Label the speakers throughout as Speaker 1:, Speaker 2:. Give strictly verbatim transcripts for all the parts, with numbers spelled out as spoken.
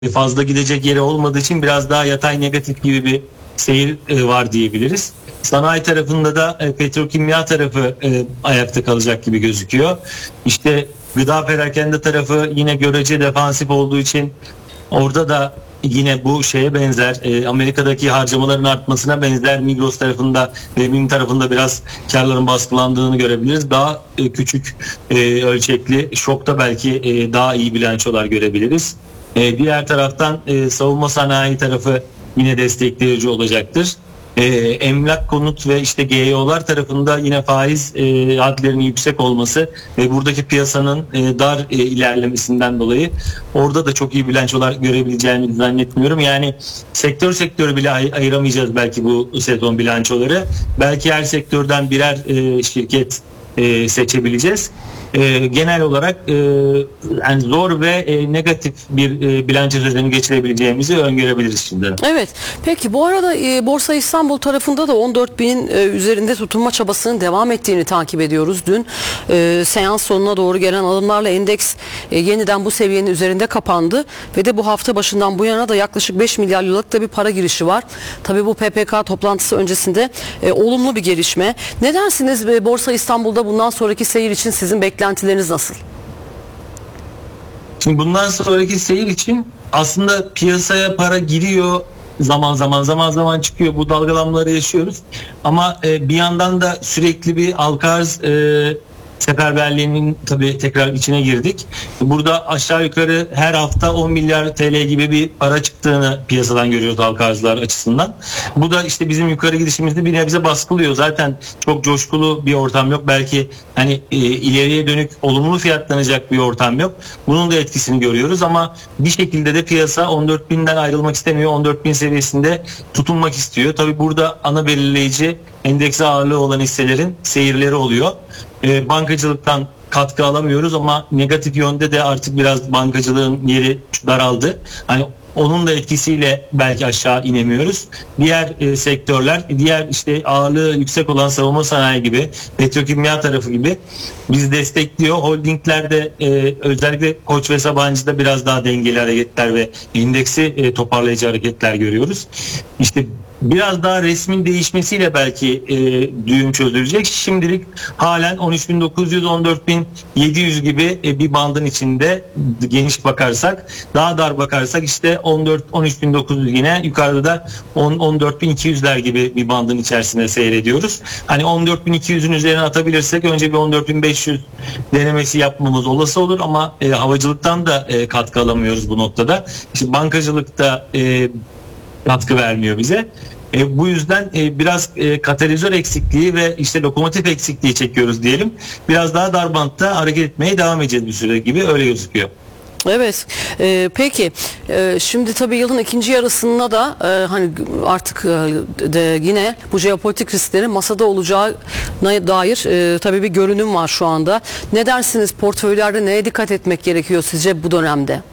Speaker 1: fazla gidecek yeri olmadığı için biraz daha yatay negatif gibi bir seyir e, var diyebiliriz. Sanayi tarafında da e, petrokimya tarafı e, ayakta kalacak gibi gözüküyor. İşte gıda perakende tarafı yine görece defansif olduğu için orada da yine bu şeye benzer, e, Amerika'daki harcamaların artmasına benzer Migros tarafında ve BİM tarafında biraz karların baskılandığını görebiliriz. Daha e, küçük e, ölçekli şokta belki e, daha iyi bilançolar görebiliriz. E, diğer taraftan e, savunma sanayi tarafı yine destekleyici olacaktır. E, emlak, konut ve işte G E O'lar tarafında yine faiz e, hadlerinin yüksek olması ve buradaki piyasanın e, dar e, ilerlemesinden dolayı orada da çok iyi bilançolar görebileceğimizi zannetmiyorum. Yani sektör sektör bile ay- ayıramayacağız belki bu sezon bilançoları. Belki her sektörden birer e, şirket e, seçebileceğiz. E, genel olarak e, yani zor ve e, negatif bir e, bilanço sezonu geçirebileceğimizi öngörebiliriz şimdi.
Speaker 2: Evet. Peki bu arada e, Borsa İstanbul tarafında da on dört binin e, üzerinde tutunma çabasının devam ettiğini takip ediyoruz. Dün e, seans sonuna doğru gelen alımlarla endeks e, yeniden bu seviyenin üzerinde kapandı ve de bu hafta başından bu yana da yaklaşık beş milyar liralık da bir para girişi var. Tabii bu P P K toplantısı öncesinde e, olumlu bir gelişme. Ne dersiniz e, Borsa İstanbul'da bundan sonraki seyir için sizin beklentileriniz nasıl?
Speaker 1: Şimdi bundan sonraki seyir için aslında piyasaya para giriyor, zaman zaman zaman zaman çıkıyor, bu dalgalanmaları yaşıyoruz. Ama e, bir yandan da sürekli bir halka arz e, seferberliğinin tabii tekrar içine girdik. Burada aşağı yukarı her hafta on milyar T L gibi bir para çıktığını piyasadan görüyoruz halka arzlar açısından. Bu da işte bizim yukarı gidişimizi bir nebze baskılıyor. Zaten çok coşkulu bir ortam yok. Belki hani e, ileriye dönük olumlu fiyatlanacak bir ortam yok. Bunun da etkisini görüyoruz ama bir şekilde de piyasa on dört binden ayrılmak istemiyor. on dört bin seviyesinde tutunmak istiyor. Tabii burada ana belirleyici endekse ağırlığı olan hisselerin seyirleri oluyor. E, bankacılıktan katkı alamıyoruz ama negatif yönde de artık biraz bankacılığın yeri daraldı. Hani onun da etkisiyle belki aşağı inemiyoruz. Diğer e, sektörler, diğer işte ağırlığı yüksek olan savunma sanayi gibi, petrokimya tarafı gibi bizi destekliyor. Holdinglerde e, özellikle Koç ve Sabancı'da biraz daha dengeli hareketler ve indeksi e, toparlayıcı hareketler görüyoruz. İşte biraz daha resmin değişmesiyle belki e, düğüm çözülecek. Şimdilik halen on üç bin dokuz yüz on dört bin yedi yüz gibi e, bir bandın içinde geniş bakarsak, daha dar bakarsak işte on dört on üç bin dokuz yüz yine yukarıda da on on dört bin iki yüzler gibi bir bandın içerisinde seyrediyoruz. Hani on dört bin iki yüzün üzerine atabilirsek önce bir on dört bin beş yüz denemesi yapmamız olası olur ama e, havacılıktan da e, katkı alamıyoruz bu noktada. İşte bankacılıkta e, katkı vermiyor bize. E, bu yüzden e, biraz e, katalizör eksikliği ve işte lokomotif eksikliği çekiyoruz diyelim. Biraz daha dar bantta hareket etmeye devam edeceğiz bir süre gibi öyle gözüküyor.
Speaker 2: Evet. Ee, peki ee, şimdi tabii yılın ikinci yarısında da e, hani artık e, de yine bu jeopolitik risklerin masada olacağına dair e, tabii bir görünüm var şu anda. Ne dersiniz? Portföylerde neye dikkat etmek gerekiyor sizce bu dönemde?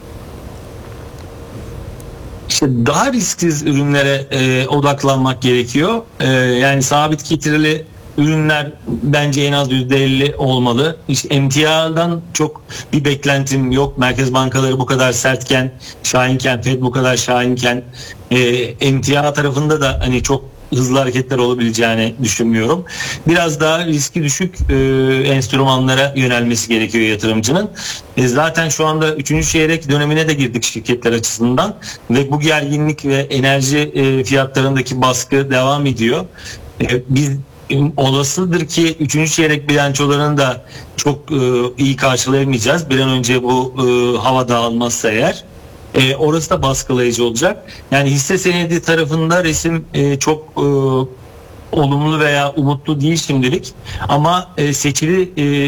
Speaker 1: İşte daha risksiz ürünlere e, odaklanmak gerekiyor. E, yani sabit getirili ürünler bence en az yüzde elli olmalı. İşte emtiadan çok bir beklentim yok. Merkez bankaları bu kadar sertken, şahinken, Fed bu kadar şahinken e, emtia tarafında da hani çok hızlı hareketler olabileceğini düşünmüyorum. Biraz daha riski düşük e, enstrümanlara yönelmesi gerekiyor yatırımcının. E, zaten şu anda üçüncü çeyrek dönemine de girdik şirketler açısından ve bu gerginlik ve enerji e, fiyatlarındaki baskı devam ediyor. E, biz olasıdır ki üçüncü çeyrek bilançolarını da çok e, iyi karşılayamayacağız. Bir an önce bu e, hava dağılmazsa eğer. E, orası da baskılayıcı olacak. Yani hisse senedi tarafında resim e, çok e, olumlu veya umutlu değil şimdilik. Ama e, seçili e,